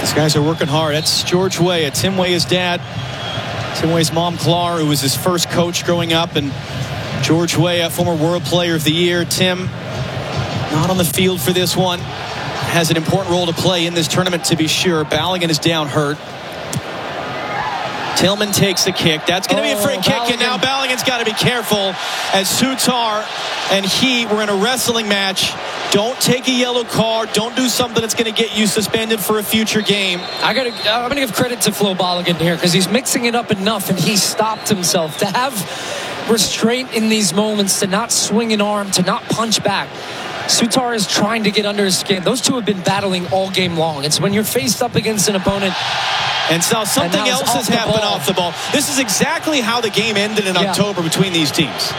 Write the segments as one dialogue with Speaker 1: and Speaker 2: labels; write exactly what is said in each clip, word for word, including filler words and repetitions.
Speaker 1: These guys are working hard. That's George Weah. Tim Weah's dad. Tim Weah's mom, Clar, who was his first coach growing up. And George Weah, former World Player of the Year. Tim, not on the field for this one. Has an important role to play in this tournament, to be sure. Balogun is down hurt. Tillman takes the kick. That's going to be a free
Speaker 2: oh,
Speaker 1: kick,
Speaker 2: Balogun.
Speaker 1: and now Balogun's got to be careful as Sutar and he were in a wrestling match. Don't take a yellow card. Don't do something that's going to get you suspended for a future game.
Speaker 2: I gotta, I'm going to give credit to Flo Balogun here because he's mixing it up enough, and he stopped himself. To have restraint in these moments, to not swing an arm, to not punch back. Sutar is trying to get under his skin. Those two have been battling all game long. It's when you're faced up against an opponent.
Speaker 1: And so something
Speaker 2: and now
Speaker 1: else has happened off the ball. This is exactly how the game ended in
Speaker 2: yeah.
Speaker 1: October between these teams.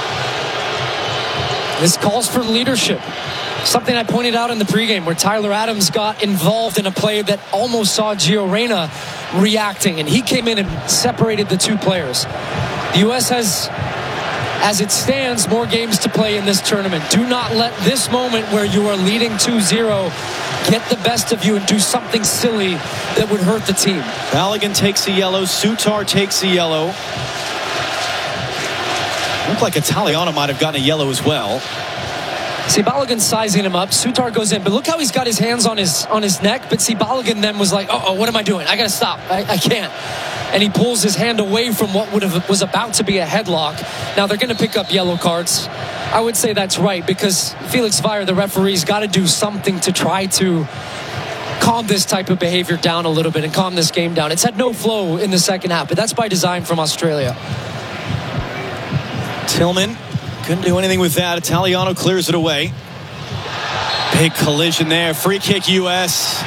Speaker 2: This calls for leadership. Something I pointed out in the pregame where Tyler Adams got involved in a play that almost saw Gio Reyna reacting, and he came in and separated the two players. The U S has, as it stands, more games to play in this tournament. Do not let this moment where you are leading two zero get the best of you and do something silly that would hurt the team.
Speaker 1: Balogun takes the yellow. Sutar takes the yellow. Looked like Italiano might have gotten a yellow as well.
Speaker 2: See, Balogun sizing him up. Sutar goes in, but look how he's got his hands on his on his neck. But see, Balogun then was like, uh-oh, what am I doing? I got to stop. I, I can't. And he pulls his hand away from what would have was about to be a headlock. Now they're going to pick up yellow cards. I would say that's right because Felix Weyer, the referee's got to do something to try to calm this type of behavior down a little bit and calm this game down. It's had no flow in the second half, but that's by design from Australia.
Speaker 1: Tillman couldn't do anything with that. Italiano clears it away. Big collision there. Free kick U S.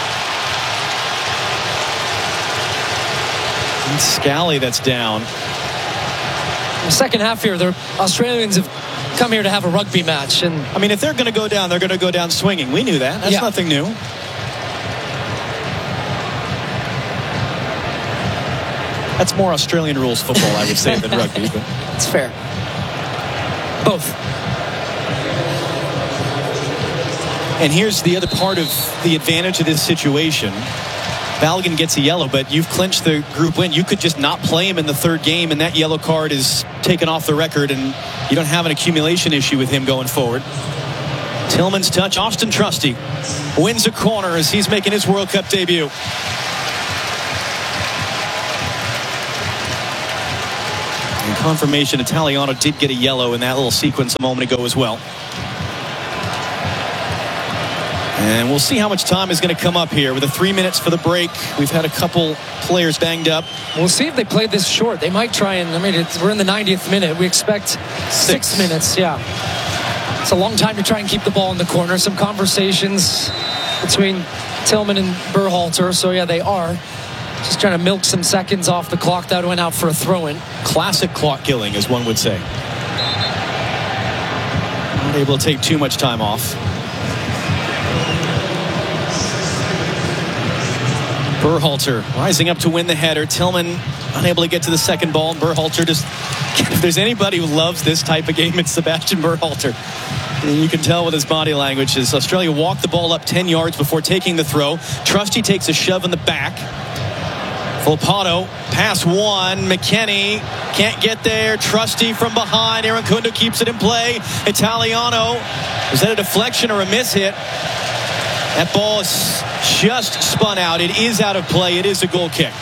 Speaker 1: And Scally that's down.
Speaker 2: In the second half here, the Australians have come here to have a rugby match. And
Speaker 1: I mean, if they're going to go down, they're going to go down swinging. We knew that. That's
Speaker 2: yeah.
Speaker 1: nothing new. That's more Australian rules football, I would say, than rugby. But
Speaker 2: it's fair. Both.
Speaker 1: And here's the other part of the advantage of this situation. Balogun gets a yellow, but you've clinched the group win. You could just not play him in the third game, and that yellow card is taken off the record, and you don't have an accumulation issue with him going forward. Tillman's touch. Austin Trusty wins a corner as he's making his World Cup debut. And confirmation, Italiano did get a yellow in that little sequence a moment ago as well. And we'll see how much time is going to come up here with the three minutes for the break. We've had a couple players banged up.
Speaker 2: We'll see if they play this short. They might try and, I mean, it's, we're in the ninetieth minute. We expect six. six minutes, yeah. It's a long time to try and keep the ball in the corner. Some conversations between Tillman and Berhalter. So, yeah, they are. Just trying to milk some seconds off the clock. That went out for a throw-in.
Speaker 1: Classic clock killing, as one would say. Not able to take too much time off. Berhalter rising up to win the header. Tillman unable to get to the second ball. Berhalter just, if there's anybody who loves this type of game, it's Sebastian Berhalter. You can tell with his body language as Australia walked the ball up ten yards before taking the throw. Trusty takes a shove in the back. Volpato, pass one. McKennie can't get there. Trusty from behind. Aaron Kunda keeps it in play. Italiano, is that a deflection or a miss hit? That ball is just spun out. It is out of play. It is a goal kick.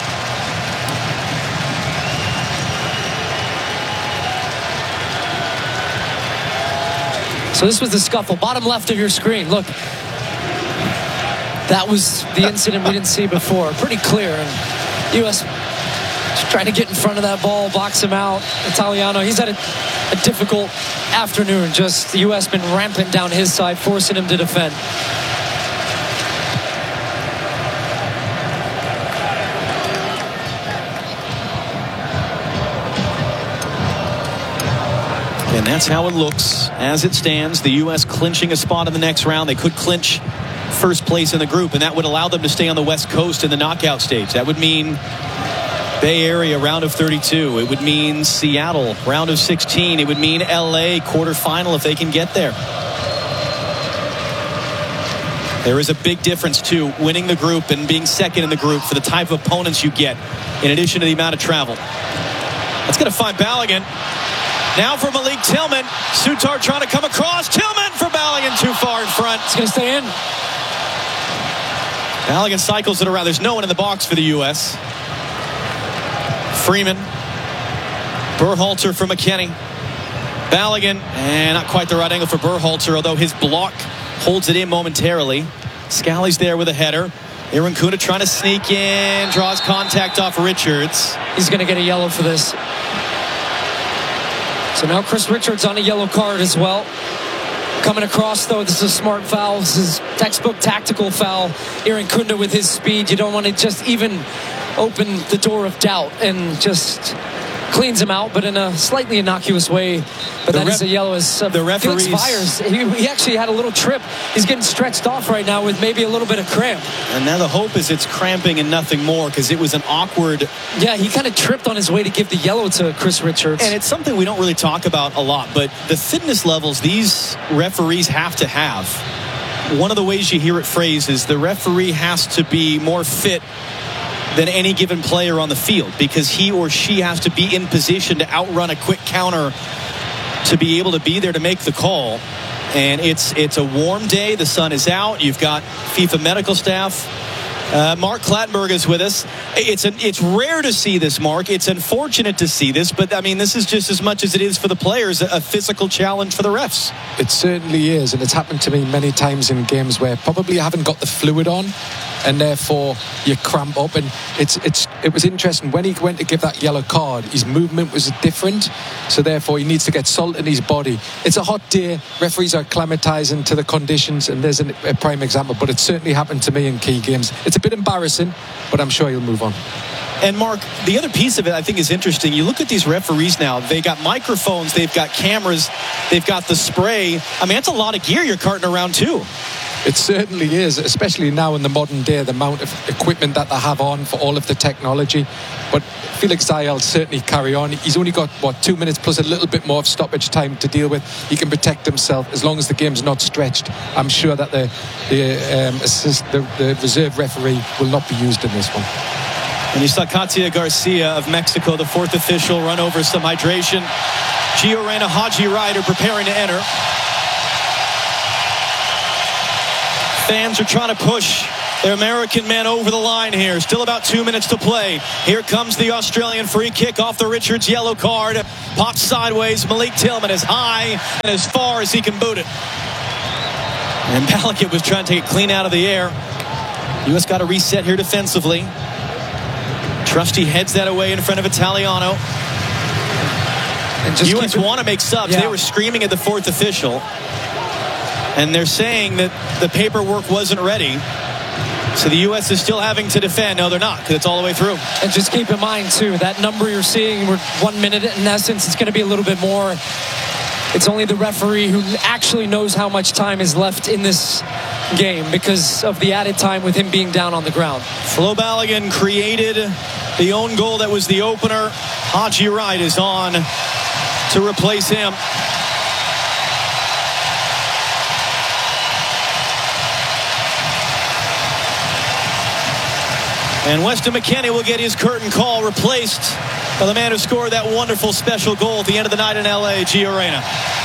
Speaker 2: So this was the scuffle. Bottom left of your screen. Look. That was the incident we didn't see before. Pretty clear. And U S trying to get in front of that ball, box him out. Italiano, he's had a, a difficult afternoon. Just the U S been rampant down his side, forcing him to defend.
Speaker 1: And that's how it looks as it stands. The U S clinching a spot in the next round. They could clinch first place in the group, and that would allow them to stay on the West Coast in the knockout stage. That would mean Bay Area round of thirty-two. It would mean Seattle round of sixteen. It would mean L A quarterfinal if they can get there. There is a big difference, too, winning the group and being second in the group for the type of opponents you get, in addition to the amount of travel. That's going to find Balogun. Now for Malik Tillman. Sutar trying to come across. Tillman for Balogun, too far in front.
Speaker 2: It's going to stay in.
Speaker 1: Balogun cycles it around. There's no one in the box for the U S. Freeman. Berhalter for McKennie. Balogun, and not quite the right angle for Berhalter, although his block holds it in momentarily. Scally's there with a header. Aaron Kuna trying to sneak in, draws contact off Richards.
Speaker 2: He's going to get a yellow for this. So now Chris Richards on a yellow card as well. Coming across, though, this is a smart foul. This is textbook tactical foul. Aaron Kuna with his speed. You don't want to just even open the door of doubt, and just cleans him out, but in a slightly innocuous way. But the that ref- is a yellow as uh,
Speaker 1: the referees.
Speaker 2: Felix Fires. He, he actually had a little trip. He's getting stretched off right now with maybe a little bit of cramp.
Speaker 1: And now the hope is it's cramping and nothing more, because it was an awkward.
Speaker 2: Yeah, he kind of tripped on his way to give the yellow to Chris Richards.
Speaker 1: And it's something we don't really talk about a lot, but the fitness levels these referees have to have. One of the ways you hear it phrased is the referee has to be more fit than any given player on the field, because he or she has to be in position to outrun a quick counter to be able to be there to make the call. And it's it's a warm day. The sun is out. You've got FIFA medical staff. Uh, Mark Clattenburg is with us. It's an, it's rare to see this, Mark. It's unfortunate to see this, but I mean, this is just as much as it is for the players, a physical challenge for the refs.
Speaker 3: It certainly is, and it's happened to me many times in games where probably I haven't got the fluid on, and therefore you cramp up. And it's it's it was interesting when he went to give that yellow card, his movement was different, so therefore he needs to get salt in his body. It's a hot day, referees are acclimatizing to the conditions, and there's an, a prime example, but it certainly happened to me in key games. It's a bit embarrassing, but I'm sure he'll move on.
Speaker 1: And Mark, the other piece of it I think is interesting. You look at these referees now, they got microphones, they've got cameras, they've got the spray. I mean, that's a lot of gear you're carting around too.
Speaker 3: It certainly is, especially now in the modern day, the amount of equipment that they have on for all of the technology. But Felix Zayel certainly carry on. He's only got, what, two minutes plus a little bit more of stoppage time to deal with. He can protect himself as long as the game's not stretched. I'm sure that the the, um, assist, the, the reserve referee will not be used in this one.
Speaker 1: And you saw Katia Garcia of Mexico, the fourth official, run over some hydration. Gio Reyna, Haji Ryder preparing to enter. Fans are trying to push their American men over the line here. Still about two minutes to play. Here comes the Australian free kick off the Richards yellow card. Pops sideways. Malik Tillman is high and as far as he can boot it. And Balogun was trying to take it clean out of the air. U S got to reset here defensively. Trusty heads that away in front of Italiano. And just U S want to make subs. Yeah. They were screaming at the fourth official. And they're saying that the paperwork wasn't ready. So the U S is still having to defend. No, they're not, because it's all the way through.
Speaker 2: And just keep in mind, too, that number you're seeing, we're one minute. In essence, it's going to be a little bit more. It's only the referee who actually knows how much time is left in this game because of the added time with him being down on the ground.
Speaker 1: Flo Balogun created the own goal that was the opener. Haji Wright is on to replace him. And Weston McKennie will get his curtain call replaced by the man who scored that wonderful special goal at the end of the night in L A, Gio Reyna.